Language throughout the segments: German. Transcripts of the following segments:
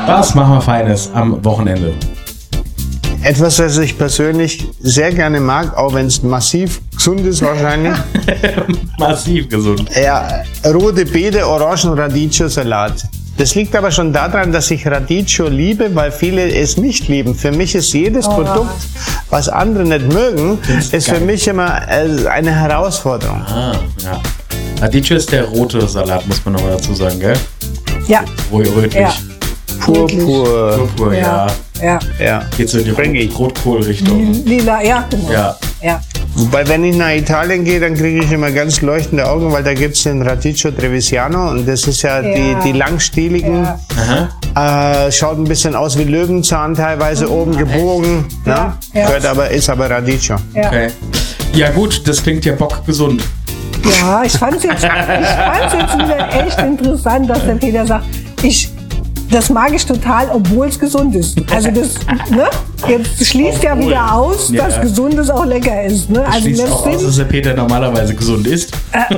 Was machen wir Feines am Wochenende? Etwas, was ich persönlich sehr gerne mag, auch wenn es massiv gesund ist wahrscheinlich. Massiv gesund. Ja, rote Beete, Orangen, Radicchio-Salat. Das liegt aber schon daran, dass ich Radicchio liebe, weil viele es nicht lieben. Für mich ist jedes Produkt, was andere nicht mögen, ist für mich immer eine Herausforderung. Ja. Radicchio ist der rote Salat, muss man nochmal dazu sagen, gell? Ja. Rötlich. Ja. Purpur, ja. Geht so in die Rotkohl-Richtung. Lila, ja, genau. Ja. Wobei, wenn ich nach Italien gehe, dann kriege ich immer ganz leuchtende Augen, weil da gibt es den Radicchio Trevigiano und das ist ja die langstieligen. Schaut ein bisschen aus wie Löwenzahn, teilweise oben gebogen. Ist aber Radicchio. Ja. Okay. Ja gut, das klingt ja bockgesund. Ja, ich fand's jetzt wieder echt interessant, dass der Peter sagt, das mag ich total, obwohl es gesund ist. Also das, ne? Jetzt schließt ja wieder aus, dass Gesundes auch lecker ist. Ne? Also schließt auch aus, dass der Peter normalerweise gesund ist.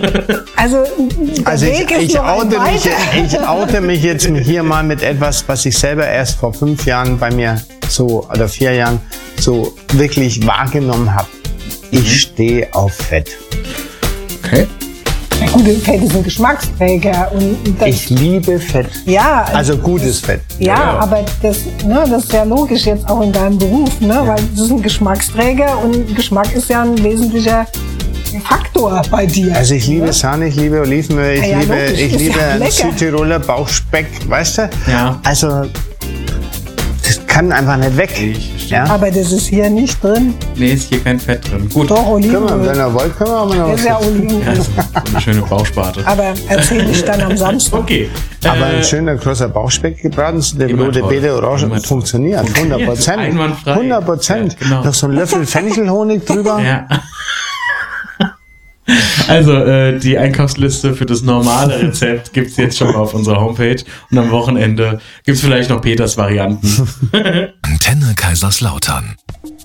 Ich oute mich jetzt hier mal mit etwas, was ich selber erst vor 5 Jahren bei mir oder 4 Jahren so wirklich wahrgenommen habe. Ich stehe auf Fett. Okay. Ja, gut, Fett ist ein Geschmacksträger. Ich liebe Fett. Ja. Also gutes Fett. Ja, aber das ist ja logisch jetzt auch in deinem Beruf, ne? Weil das ist ein Geschmacksträger und Geschmack ist ja ein wesentlicher Faktor bei dir. Also ich liebe Sahne, ich liebe Olivenöl, ich liebe einen Südtiroler Bauchspeck, weißt du? Ja. Also das kann einfach nicht weg. Ja? Aber das ist hier nicht drin. Nee, ist hier kein Fett drin. Gut. Doch, Olivenöl. Wenn ihr wollt, können wir aber noch das ist ja Olivenöl. Ja, so eine schöne Bauchsparte. Aber erzähle ich dann am Samstag. Okay. Aber ein schöner großer Bauchspeck gebraten, der rote Beete, Orange, funktioniert. 100%. Einwandfrei. 100%. Ja, genau. Noch so ein Löffel Fenchelhonig drüber. Ja. Also, die Einkaufsliste für das normale Rezept gibt's jetzt schon mal auf unserer Homepage. Und am Wochenende gibt's vielleicht noch Peters Varianten. Antenne Kaiserslautern.